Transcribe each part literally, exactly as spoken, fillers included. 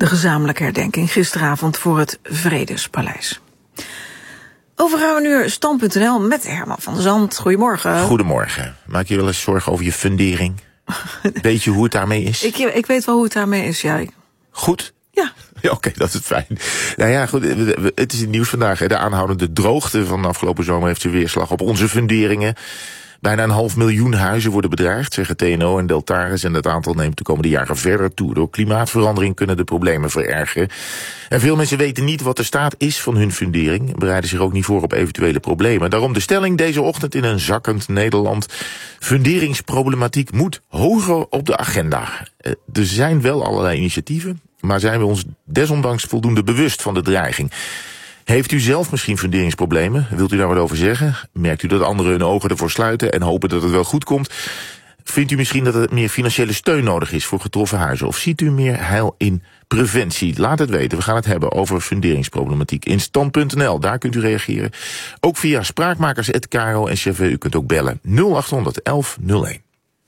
De gezamenlijke herdenking gisteravond voor het Vredespaleis. Over ruim een uur stand punt n l met Herman van der Zand. Goedemorgen. Goedemorgen. Maak je wel eens zorgen over je fundering? Weet je hoe het daarmee is? Ik, ik weet wel hoe het daarmee is, ja. Goed? Ja. Ja, oké, okay, dat is fijn. Nou ja, goed, het is het nieuws vandaag. Hè. De aanhoudende droogte van de afgelopen zomer heeft zijn weerslag op onze funderingen. Bijna een half miljoen huizen worden bedreigd, zeggen T N O en Deltares. En dat aantal neemt de komende jaren verder toe. Door klimaatverandering kunnen de problemen verergeren. En veel mensen weten niet wat de staat is van hun fundering. Bereiden zich ook niet voor op eventuele problemen. Daarom de stelling deze ochtend in een zakkend Nederland. Funderingsproblematiek moet hoger op de agenda. Er zijn wel allerlei initiatieven, maar zijn we ons desondanks voldoende bewust van de dreiging? Heeft u zelf misschien funderingsproblemen? Wilt u daar wat over zeggen? Merkt u dat anderen hun ogen ervoor sluiten en hopen dat het wel goed komt? Vindt u misschien dat er meer financiële steun nodig is voor getroffen huizen? Of ziet u meer heil in preventie? Laat het weten. We gaan het hebben over funderingsproblematiek in stand punt n l. Daar kunt u reageren. Ook via spraakmakers punt k r o en C V. U kunt ook bellen nul achthonderd elf nul één.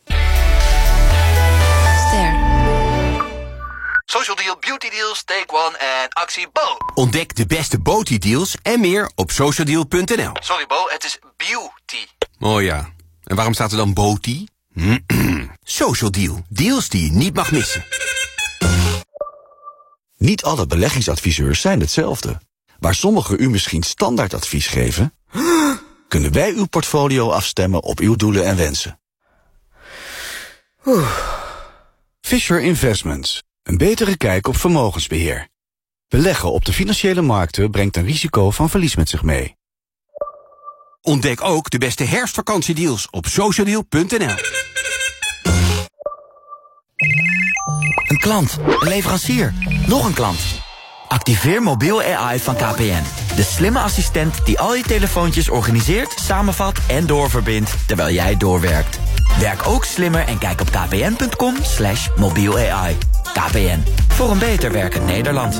Social Deal, Beauty Deals, Take One en actie Bo. Ontdek de beste Beauty deals en meer op social deal punt n l. Sorry Bo, het is beauty. Oh ja, en waarom staat er dan Beauty? Social Deal, deals die je niet mag missen. Niet alle beleggingsadviseurs zijn hetzelfde. Waar sommigen u misschien standaardadvies geven, kunnen wij uw portfolio afstemmen op uw doelen en wensen. Fisher Investments. Een betere kijk op vermogensbeheer. Beleggen op de financiële markten brengt een risico van verlies met zich mee. Ontdek ook de beste herfstvakantiedeals op social deal punt n l. Een klant, een leverancier, nog een klant. Activeer mobiel A I van K P N. De slimme assistent die al je telefoontjes organiseert, samenvat en doorverbindt terwijl jij doorwerkt. Werk ook slimmer en kijk op kpn punt com slash mobiel A I. K P N, voor een beter werkend Nederland.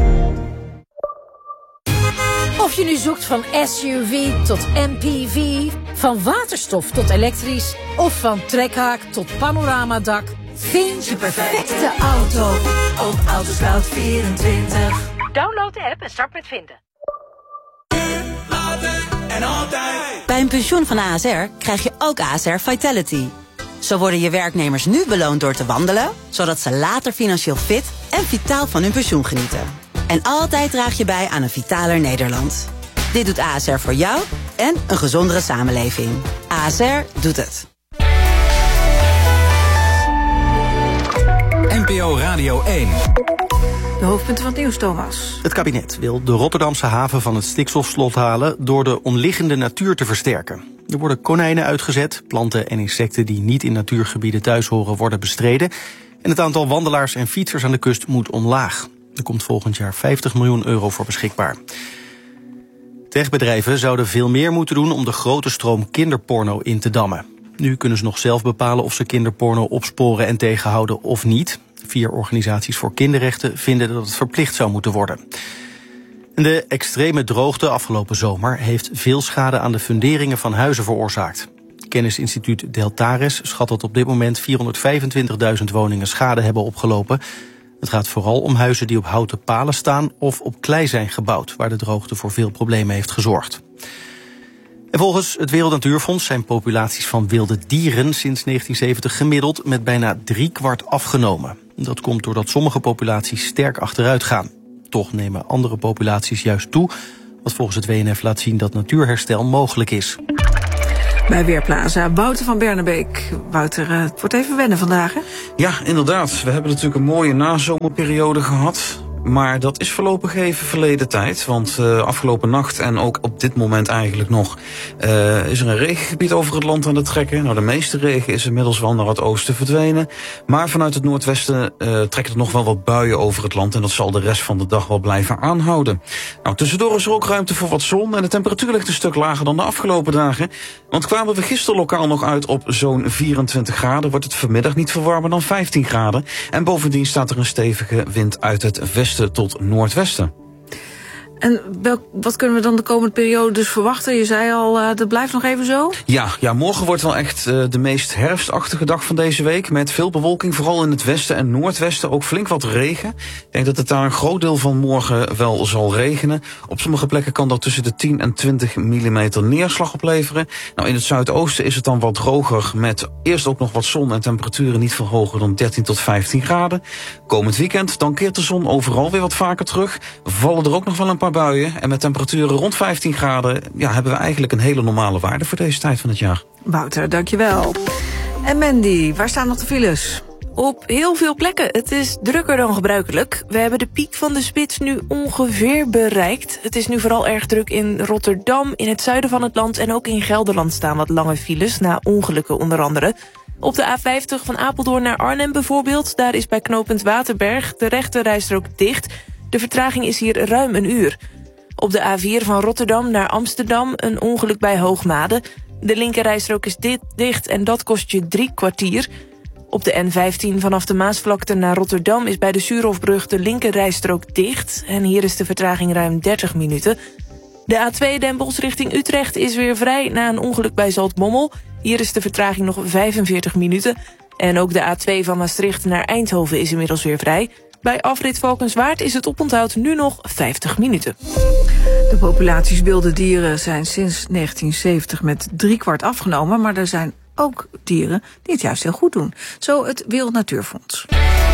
Of je nu zoekt van S U V tot M P V, van waterstof tot elektrisch, of van trekhaak tot panoramadak, vind je perfecte auto op Autoscout vierentwintig. Download de app en start met vinden. En altijd. Bij een pensioen van A S R krijg je ook A S R Vitality. Zo worden je werknemers nu beloond door te wandelen, zodat ze later financieel fit en vitaal van hun pensioen genieten. En altijd draag je bij aan een vitaler Nederland. Dit doet A S R voor jou en een gezondere samenleving. A S R doet het. N P O Radio één. De hoofdpunten van het nieuws, Thomas. Het kabinet wil de Rotterdamse haven van het stikstofslot halen door de omliggende natuur te versterken. Er worden konijnen uitgezet, planten en insecten die niet in natuurgebieden thuis horen worden bestreden. En het aantal wandelaars en fietsers aan de kust moet omlaag. Er komt volgend jaar vijftig miljoen euro voor beschikbaar. Techbedrijven zouden veel meer moeten doen om de grote stroom kinderporno in te dammen. Nu kunnen ze nog zelf bepalen of ze kinderporno opsporen en tegenhouden of niet. Vier organisaties voor kinderrechten vinden dat het verplicht zou moeten worden. De extreme droogte afgelopen zomer heeft veel schade aan de funderingen van huizen veroorzaakt. Kennisinstituut Deltares schat dat op dit moment vierhonderdvijfentwintigduizend woningen schade hebben opgelopen. Het gaat vooral om huizen die op houten palen staan of op klei zijn gebouwd, waar de droogte voor veel problemen heeft gezorgd. En volgens het Wereld Natuurfonds zijn populaties van wilde dieren sinds negentien zeventig gemiddeld met bijna driekwart afgenomen. Dat komt doordat sommige populaties sterk achteruit gaan. Toch nemen andere populaties juist toe, wat volgens het W N F laat zien dat natuurherstel mogelijk is. Bij Weerplaza, Wouter van Bernebeek. Wouter, het wordt even wennen vandaag, hè? Ja, inderdaad. We hebben natuurlijk een mooie nazomerperiode gehad. Maar dat is voorlopig even verleden tijd. Want uh, afgelopen nacht en ook op dit moment eigenlijk nog uh, is er een regengebied over het land aan het trekken. Nou, de meeste regen is inmiddels wel naar het oosten verdwenen. Maar vanuit het noordwesten uh, trekken er nog wel wat buien over het land. En dat zal de rest van de dag wel blijven aanhouden. Nou, tussendoor is er ook ruimte voor wat zon. En de temperatuur ligt een stuk lager dan de afgelopen dagen. Want kwamen we gisteren lokaal nog uit op zo'n vierentwintig graden... wordt het vanmiddag niet verwarmer dan vijftien graden. En bovendien staat er een stevige wind uit het westen tot noordwesten. En welk, wat kunnen we dan de komende periode dus verwachten? Je zei al, uh, dat blijft nog even zo? Ja, ja, morgen wordt wel echt uh, de meest herfstachtige dag van deze week. Met veel bewolking, vooral in het westen en noordwesten. Ook flink wat regen. Ik denk dat het daar een groot deel van morgen wel zal regenen. Op sommige plekken kan dat tussen de tien en twintig millimeter neerslag opleveren. Nou, in het zuidoosten is het dan wat droger. Met eerst ook nog wat zon en temperaturen niet veel hoger dan dertien tot vijftien graden. Komend weekend, dan keert de zon overal weer wat vaker terug. Vallen er ook nog wel een paar buien. En met temperaturen rond vijftien graden ja, hebben we eigenlijk een hele normale waarde voor deze tijd van het jaar. Wouter, dankjewel. En Mandy, waar staan nog de files? Op heel veel plekken. Het is drukker dan gebruikelijk. We hebben de piek van de spits nu ongeveer bereikt. Het is nu vooral erg druk in Rotterdam, in het zuiden van het land... en ook in Gelderland staan wat lange files, na ongelukken onder andere. Op de A vijftig van Apeldoorn naar Arnhem bijvoorbeeld... daar is bij knooppunt Waterberg de rechterrijstrook dicht. De vertraging is hier ruim een uur. Op de A vier van Rotterdam naar Amsterdam een ongeluk bij Hoogmade. De linkerrijstrook is dit dicht en dat kost je drie kwartier. Op de N vijftien vanaf de Maasvlakte naar Rotterdam... is bij de Suurhofbrug de linkerrijstrook dicht. En hier is de vertraging ruim dertig minuten. De A twee Den Bosch richting Utrecht is weer vrij... na een ongeluk bij Zaltbommel. Hier is de vertraging nog vijfenveertig minuten. En ook de A twee van Maastricht naar Eindhoven is inmiddels weer vrij. Bij afrit Valkenswaard is het oponthoud nu nog vijftig minuten. De populaties wilde dieren zijn sinds negentien zeventig met driekwart afgenomen... maar er zijn ook dieren die het juist heel goed doen. Zo het Wereld Natuurfonds.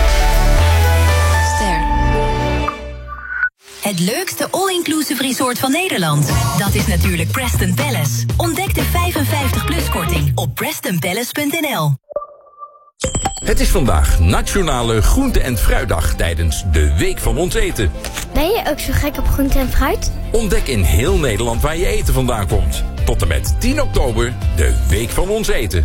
Ster. Het leukste all-inclusive resort van Nederland. Dat is natuurlijk Preston Palace. Ontdek de vijfenvijftig plus korting op preston palace punt n l. Het is vandaag Nationale Groente- en Fruitdag tijdens de Week van Ons Eten. Ben je ook zo gek op groente en fruit? Ontdek in heel Nederland waar je eten vandaan komt. Tot en met tien oktober, de Week van Ons Eten.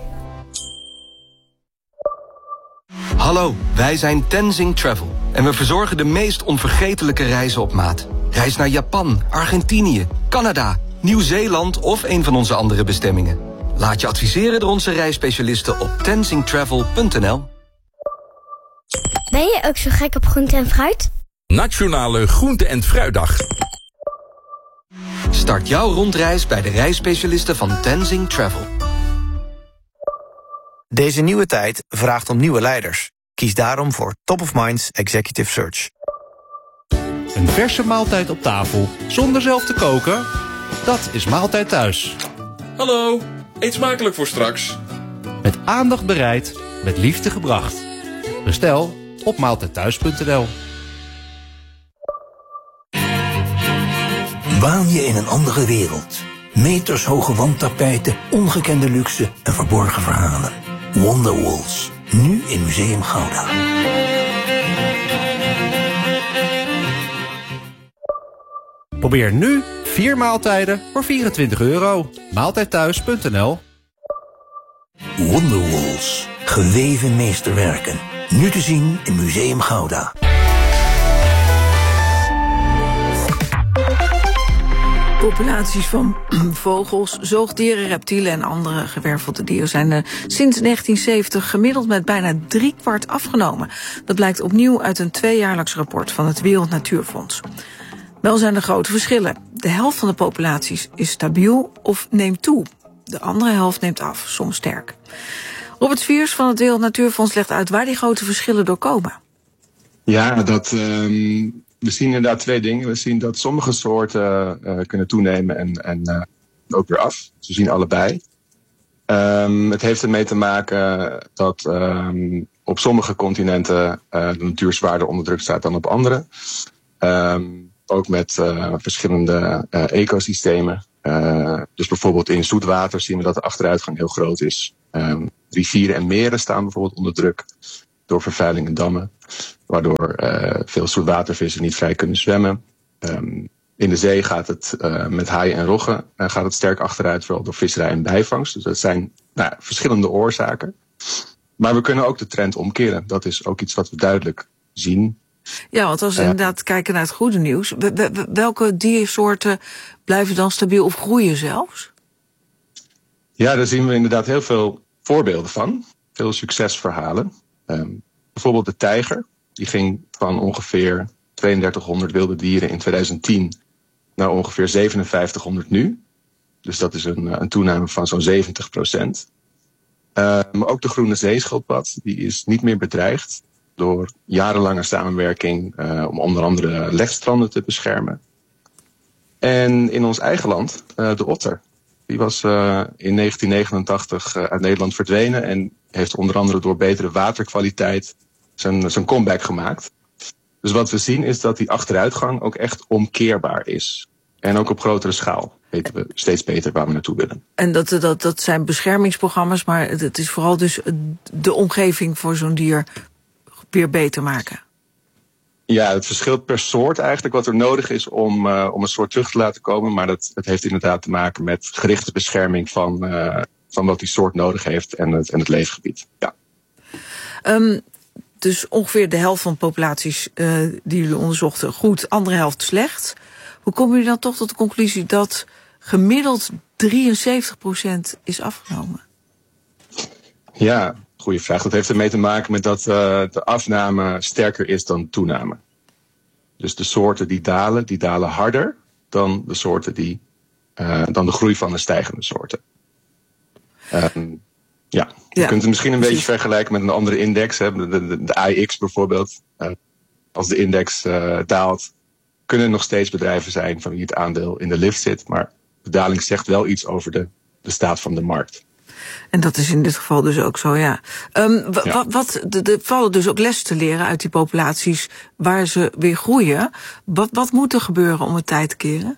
Hallo, wij zijn Tenzing Travel. En we verzorgen de meest onvergetelijke reizen op maat. Reis naar Japan, Argentinië, Canada, Nieuw-Zeeland of een van onze andere bestemmingen. Laat je adviseren door onze reisspecialisten op tenzing travel punt n l. Ben je ook zo gek op groente en fruit? Nationale Groente- en Fruitdag. Start jouw rondreis bij de reisspecialisten van Tenzing Travel. Deze nieuwe tijd vraagt om nieuwe leiders. Kies daarom voor Top of Minds Executive Search. Een verse maaltijd op tafel zonder zelf te koken? Dat is Maaltijd Thuis. Hallo, eet smakelijk voor straks. Met aandacht bereid, met liefde gebracht. Bestel op maaltijd thuis punt n l. Waan je in een andere wereld. Metershoge wandtapijten, ongekende luxe en verborgen verhalen. Wonderwalls, nu in Museum Gouda. Probeer nu vier maaltijden voor vierentwintig euro. maaltijd thuis punt n l. Wonderwalls, geweven meesterwerken. Nu te zien in Museum Gouda. Populaties van vogels, zoogdieren, reptielen en andere gewervelde dieren zijn uh, sinds negentien zeventig gemiddeld met bijna driekwart afgenomen. Dat blijkt opnieuw uit een tweejaarlijks rapport van het Wereld Natuurfonds. Wel zijn er grote verschillen. De helft van de populaties is stabiel of neemt toe. De andere helft neemt af, soms sterk. Robert Sviers van het Wereld Natuurfonds legt uit waar die grote verschillen door komen. Ja, dat, um, we zien inderdaad twee dingen. We zien dat sommige soorten uh, kunnen toenemen en, en uh, ook weer af. Dus we zien allebei. Um, het heeft ermee te maken dat um, op sommige continenten uh, de natuur zwaarder onder druk staat dan op andere. Um, ook met uh, verschillende uh, ecosystemen. Uh, dus bijvoorbeeld in zoetwater zien we dat de achteruitgang heel groot is. Um, rivieren en meren staan bijvoorbeeld onder druk door vervuiling en dammen. Waardoor uh, veel zoetwatervissen niet vrij kunnen zwemmen. Um, in de zee gaat het uh, met haaien en roggen uh, gaat het sterk achteruit, vooral door visserij en bijvangst. Dus dat zijn nou, verschillende oorzaken. Maar we kunnen ook de trend omkeren. Dat is ook iets wat we duidelijk zien. Ja, want als we uh, inderdaad kijken naar het goede nieuws, welke diersoorten blijven dan stabiel of groeien zelfs? Ja, daar zien we inderdaad heel veel voorbeelden van. Veel succesverhalen. Um, bijvoorbeeld de tijger. Die ging van ongeveer tweeëndertighonderd wilde dieren in tweeduizend tien naar ongeveer zevenenvijftighonderd nu. Dus dat is een, een toename van zo'n zeventig procent. Uh, maar ook de groene zeeschildpad, die is niet meer bedreigd door jarenlange samenwerking uh, om onder andere legstranden te beschermen. En in ons eigen land, uh, de otter. Die was uh, in negentien negenentachtig uh, uit Nederland verdwenen en heeft onder andere door betere waterkwaliteit zijn, zijn comeback gemaakt. Dus wat we zien is dat die achteruitgang ook echt omkeerbaar is. En ook op grotere schaal weten we steeds beter waar we naartoe willen. En dat, dat, dat zijn beschermingsprogramma's, maar het is vooral dus de omgeving voor zo'n dier weer beter maken. Ja, het verschilt per soort eigenlijk wat er nodig is om, uh, om een soort terug te laten komen. Maar dat, dat heeft inderdaad te maken met gerichte bescherming van, uh, van wat die soort nodig heeft en het, en het leefgebied. Ja. Um, dus ongeveer de helft van de populaties uh, die jullie onderzochten goed, andere helft slecht. Hoe komen jullie dan toch tot de conclusie dat gemiddeld drieënzeventig procent is afgenomen? Ja, goede vraag. Dat heeft ermee te maken met dat uh, de afname sterker is dan toename. Dus de soorten die dalen, die dalen harder dan de soorten die, uh, dan de groei van de stijgende soorten. Um, ja, je ja, kunt het misschien een precies. beetje vergelijken met een andere index. Hè, de, de, de I X bijvoorbeeld. Uh, als de index uh, daalt, kunnen er nog steeds bedrijven zijn van wie het aandeel in de lift zit. Maar de daling zegt wel iets over de, de staat van de markt. En dat is in dit geval dus ook zo, ja. Um, w- ja. Wat, er vallen dus ook lessen te leren uit die populaties waar ze weer groeien. Wat, wat moet er gebeuren om het tijd te keren?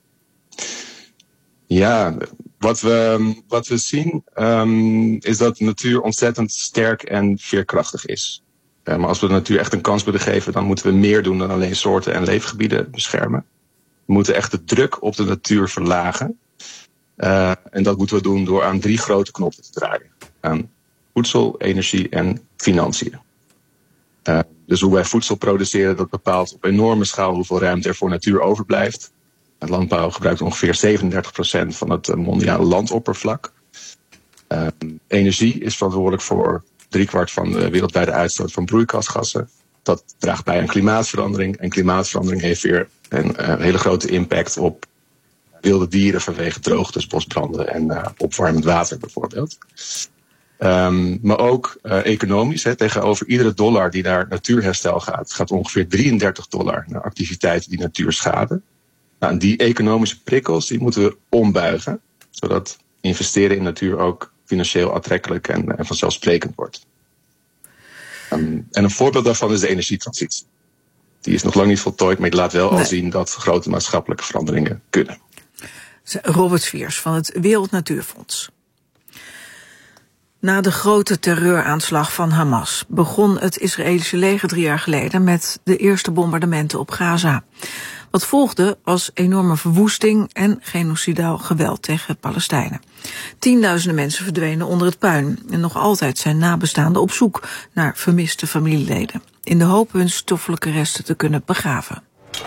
Ja, wat we, wat we zien um, is dat de natuur ontzettend sterk en veerkrachtig is. Uh, maar als we de natuur echt een kans willen geven, dan moeten we meer doen dan alleen soorten en leefgebieden beschermen. We moeten echt de druk op de natuur verlagen. Uh, en dat moeten we doen door aan drie grote knoppen te draaien. Aan voedsel, energie en financiën. Uh, dus hoe wij voedsel produceren, dat bepaalt op enorme schaal hoeveel ruimte er voor natuur overblijft. Het landbouw gebruikt ongeveer zevenendertig procent van het mondiale landoppervlak. Uh, energie is verantwoordelijk voor driekwart van de wereldwijde uitstoot van broeikasgassen. Dat draagt bij aan klimaatverandering. En klimaatverandering heeft weer een uh, hele grote impact op wilde dieren vanwege droogtes, bosbranden en uh, opwarmend water bijvoorbeeld. Um, maar ook uh, economisch. Hè, tegenover iedere dollar die naar natuurherstel gaat, gaat ongeveer drieëndertig dollar naar activiteiten die natuur schaden. Nou, en die economische prikkels die moeten we ombuigen, zodat investeren in natuur ook financieel aantrekkelijk en, en vanzelfsprekend wordt. Um, en een voorbeeld daarvan is de energietransitie. Die is nog lang niet voltooid, maar die laat wel nee. al zien dat grote maatschappelijke veranderingen kunnen. Robert Swiers van het Wereld Natuurfonds. Na de grote terreuraanslag van Hamas begon het Israëlische leger drie jaar geleden met de eerste bombardementen op Gaza. Wat volgde was enorme verwoesting en genocidaal geweld tegen Palestijnen. Tienduizenden mensen verdwenen onder het puin en nog altijd zijn nabestaanden op zoek naar vermiste familieleden, in de hoop hun stoffelijke resten te kunnen begraven.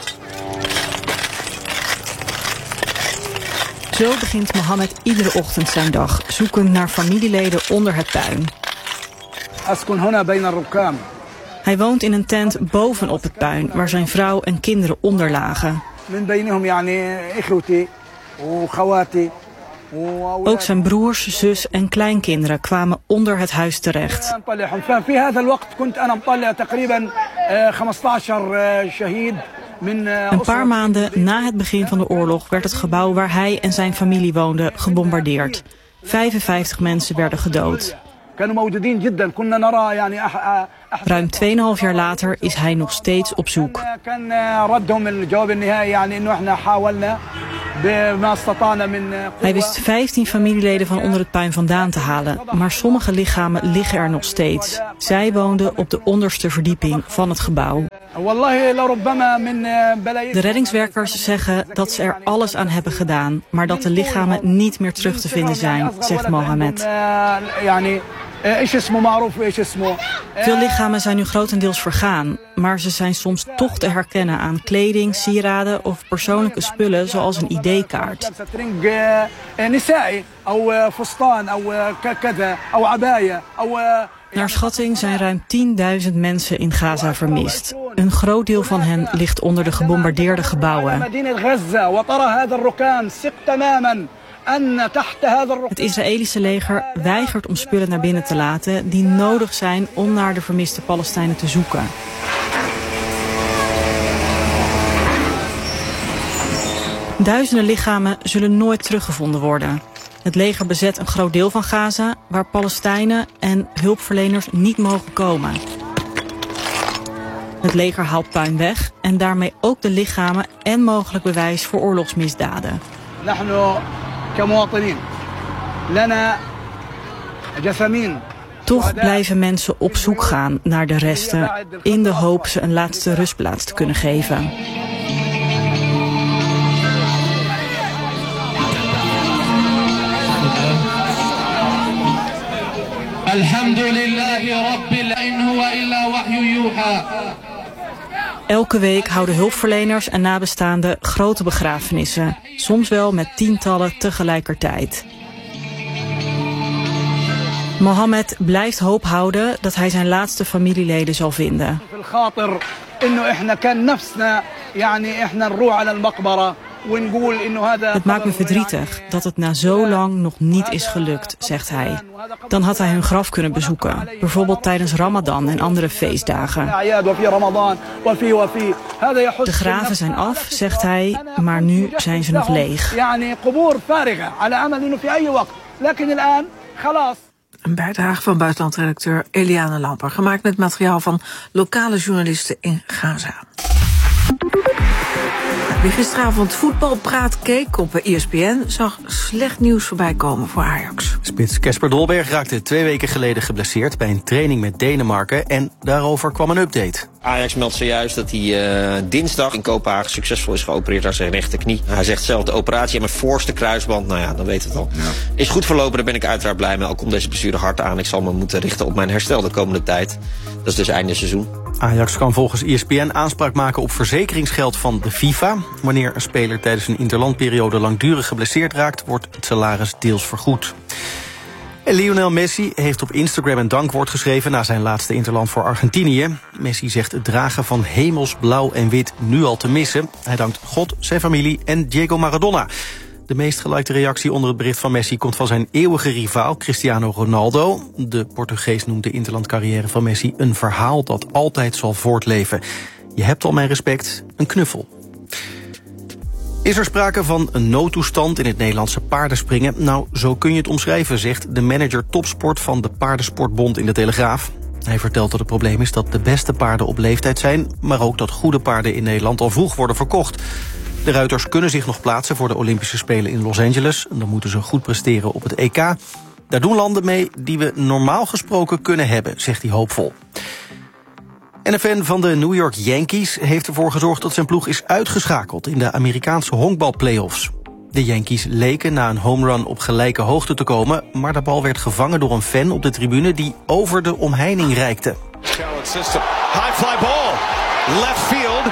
Zo begint Mohammed iedere ochtend zijn dag, zoekend naar familieleden onder het puin. Hij woont in een tent bovenop het puin, waar zijn vrouw en kinderen onder lagen. Ook zijn broers, zus en kleinkinderen kwamen onder het huis terecht. Een paar maanden na het begin van de oorlog werd het gebouw waar hij en zijn familie woonden gebombardeerd. vijfenvijftig mensen werden gedood. Ruim tweeënhalf jaar later is hij nog steeds op zoek. Hij wist vijftien familieleden van onder het puin vandaan te halen, maar sommige lichamen liggen er nog steeds. Zij woonden op de onderste verdieping van het gebouw. De reddingswerkers zeggen dat ze er alles aan hebben gedaan, maar dat de lichamen niet meer terug te vinden zijn, zegt Mohammed. Veel lichamen zijn nu grotendeels vergaan, maar ze zijn soms toch te herkennen aan kleding, sieraden of persoonlijke spullen zoals een I D-kaart. Naar schatting zijn ruim tienduizend mensen in Gaza vermist. Een groot deel van hen ligt onder de gebombardeerde gebouwen. Het Israëlische leger weigert om spullen naar binnen te laten die nodig zijn om naar de vermiste Palestijnen te zoeken. Duizenden lichamen zullen nooit teruggevonden worden. Het leger bezet een groot deel van Gaza, waar Palestijnen en hulpverleners niet mogen komen. Het leger haalt puin weg en daarmee ook de lichamen en mogelijk bewijs voor oorlogsmisdaden. Toch blijven mensen op zoek gaan naar de resten, in de hoop ze een laatste rustplaats te kunnen geven. Elke week houden hulpverleners en nabestaanden grote begrafenissen, soms wel met tientallen tegelijkertijd. Mohammed blijft hoop houden dat hij zijn laatste familieleden zal vinden. Het maakt me verdrietig dat het na zo lang nog niet is gelukt, zegt hij. Dan had hij hun graf kunnen bezoeken, bijvoorbeeld tijdens Ramadan en andere feestdagen. De graven zijn af, zegt hij, maar nu zijn ze nog leeg. Een bijdrage van buitenlandredacteur Eliane Lamper, gemaakt met materiaal van lokale journalisten in Gaza. Wie gisteravond voetbalpraat keek op E S P N zag slecht nieuws voorbij komen voor Ajax. Spits Kasper Dolberg raakte twee weken geleden geblesseerd bij een training met Denemarken en daarover kwam een update. Ajax meldt zojuist dat hij uh, dinsdag in Kopenhagen succesvol is geopereerd aan zijn rechterknie. Hij zegt zelf de operatie aan mijn voorste kruisband, nou ja, dan weten we het al. Ja. Is goed verlopen, daar ben ik uiteraard blij mee. Al komt deze blessure hard aan. Ik zal me moeten richten op mijn herstel de komende tijd. Dat is dus einde seizoen. Ajax kan volgens E S P N aanspraak maken op verzekeringsgeld van de FIFA. Wanneer een speler tijdens een interlandperiode langdurig geblesseerd raakt, wordt het salaris deels vergoed. En Lionel Messi heeft op Instagram een dankwoord geschreven na zijn laatste interland voor Argentinië. Messi zegt het dragen van hemelsblauw en wit nu al te missen. Hij dankt God, zijn familie en Diego Maradona. De meest gelikte reactie onder het bericht van Messi komt van zijn eeuwige rivaal Cristiano Ronaldo. De Portugees noemt de interlandcarrière van Messi een verhaal dat altijd zal voortleven. Je hebt al mijn respect, een knuffel. Is er sprake van een noodtoestand in het Nederlandse paardenspringen? Nou, zo kun je het omschrijven, zegt de manager topsport van de Paardensportbond in de Telegraaf. Hij vertelt dat het probleem is dat de beste paarden op leeftijd zijn, maar ook dat goede paarden in Nederland al vroeg worden verkocht. De ruiters kunnen zich nog plaatsen voor de Olympische Spelen in Los Angeles. Dan moeten ze goed presteren op het E K. Daar doen landen mee die we normaal gesproken kunnen hebben, zegt hij hoopvol. En een fan van de New York Yankees heeft ervoor gezorgd dat zijn ploeg is uitgeschakeld in de Amerikaanse honkbalplayoffs. De Yankees leken na een home run op gelijke hoogte te komen, maar de bal werd gevangen door een fan op de tribune die over de omheining reikte. High fly ball, left field.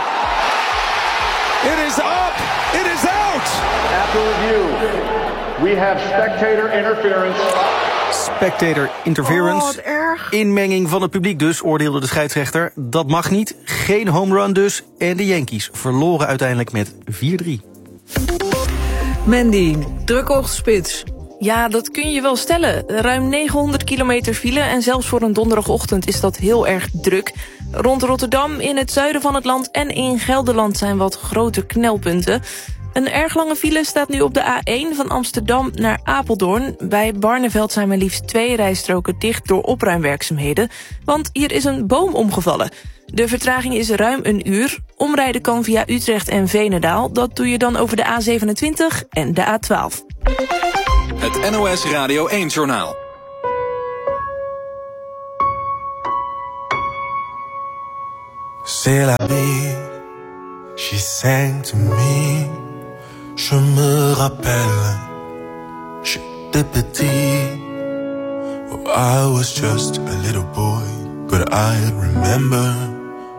It is up, it is out. After review, we have spectator interference. Spectator interference. Oh, wat erg. Inmenging van het publiek dus, oordeelde de scheidsrechter. Dat mag niet, geen home run dus. En de Yankees verloren uiteindelijk met vier drie. Mandy, drukke ochtendspits. Ja, dat kun je wel stellen. Ruim negenhonderd kilometer file en zelfs voor een donderdagochtend is dat heel erg druk. Rond Rotterdam, in het zuiden van het land en in Gelderland zijn wat grote knelpunten. Een erg lange file staat nu op de A één van Amsterdam naar Apeldoorn. Bij Barneveld zijn maar liefst twee rijstroken dicht door opruimwerkzaamheden. Want hier is een boom omgevallen. De vertraging is ruim een uur. Omrijden kan via Utrecht en Veenendaal. Dat doe je dan over de A zevenentwintig en de A twaalf. Het N O S Radio één-journaal. C'est la vie, she sang to me. Je me rappelle, j'étais petit. Oh, I was just a little boy, but I remember